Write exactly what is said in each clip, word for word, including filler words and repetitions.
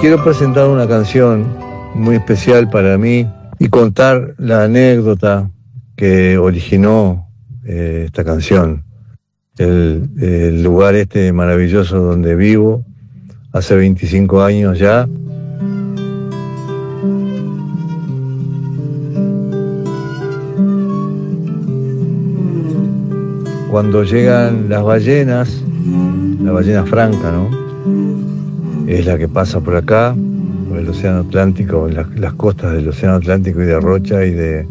quiero presentar una canción muy especial para mí y contar la anécdota que originó eh, esta canción. El, el lugar este maravilloso donde vivo, hace veinticinco años ya. Cuando llegan las ballenas, la ballena franca, ¿no? Es la que pasa por acá, por el Océano Atlántico, en las, las costas del Océano Atlántico y de Rocha y de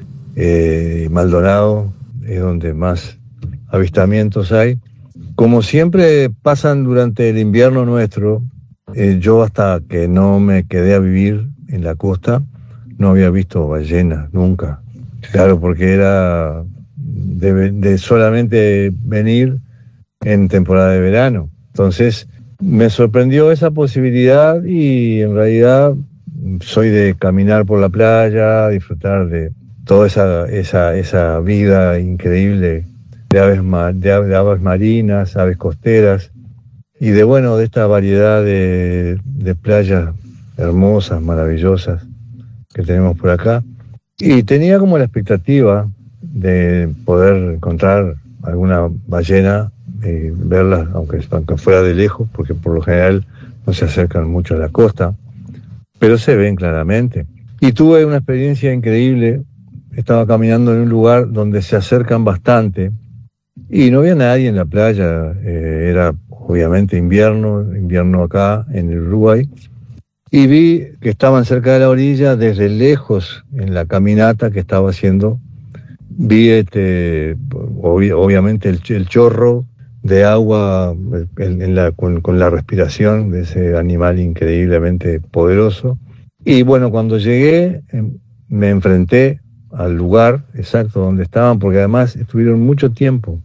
eh, Maldonado, es donde más avistamientos hay. Como siempre pasan durante el invierno nuestro, eh, yo hasta que no me quedé a vivir en la costa, no había visto ballenas nunca. Claro, porque era de, de solamente venir en temporada de verano. Entonces me sorprendió esa posibilidad y en realidad soy de caminar por la playa, disfrutar de toda esa, esa, esa vida increíble de aves, de aves, de aves marinas, aves costeras y de bueno, de esta variedad de, de playas hermosas, maravillosas que tenemos por acá. Y tenía como la expectativa de poder encontrar alguna ballena, eh, verlas, aunque, aunque fuera de lejos, porque por lo general no se acercan mucho a la costa, pero se ven claramente. Y tuve una experiencia increíble. Estaba caminando en un lugar donde se acercan bastante y no había nadie en la playa. Eh, era obviamente invierno, invierno acá en el Uruguay, y vi que estaban cerca de la orilla desde lejos en la caminata que estaba haciendo. Vi este, ob- obviamente el, el chorro de agua en, en la, con, con la respiración de ese animal increíblemente poderoso. Y bueno, cuando llegué me enfrenté al lugar exacto donde estaban, porque además estuvieron mucho tiempo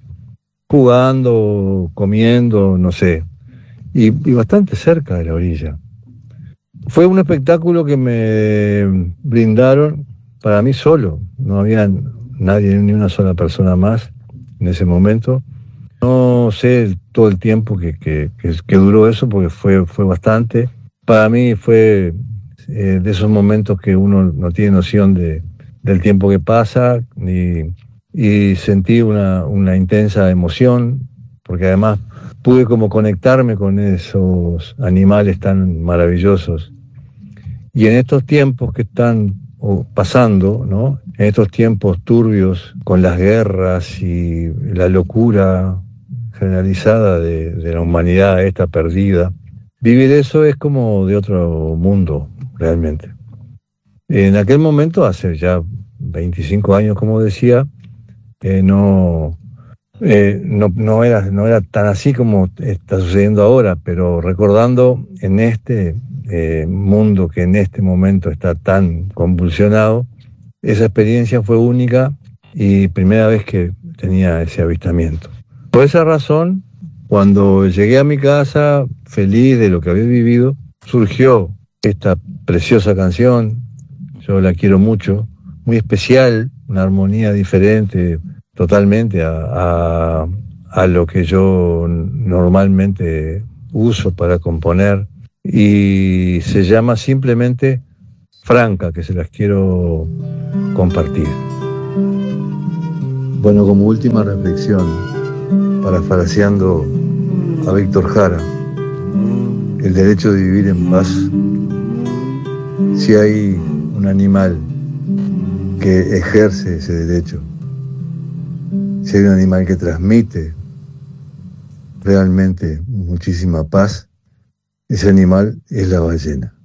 jugando, comiendo, no sé, y, y bastante cerca de la orilla. Fue un espectáculo que me brindaron para mí solo, no había nadie, ni una sola persona más en ese momento. No sé todo el tiempo que, que, que, que duró eso, porque fue, fue bastante. Para mí fue eh, de esos momentos que uno no tiene noción de, del tiempo que pasa, y, y sentí una, una intensa emoción, porque además pude como conectarme con esos animales tan maravillosos. Y en estos tiempos que están pasando, ¿no? En estos tiempos turbios, con las guerras y la locura generalizada de, de la humanidad esta perdida, vivir eso es como de otro mundo, realmente. En aquel momento, hace ya veinticinco años, como decía, eh, no, eh, no, no, era, no era tan así como está sucediendo ahora, pero recordando en este eh, mundo que en este momento está tan convulsionado, esa experiencia fue única y primera vez que tenía ese avistamiento. Por esa razón, cuando llegué a mi casa, feliz de lo que había vivido, surgió esta preciosa canción. Yo la quiero mucho, muy especial, una armonía diferente totalmente a, a, a lo que yo normalmente uso para componer, y se llama simplemente Franca, que se las quiero compartir. Bueno, como última reflexión, parafraseando a Víctor Jara, el derecho de vivir en paz. Si hay un animal que ejerce ese derecho, si hay un animal que transmite realmente muchísima paz, ese animal es la ballena.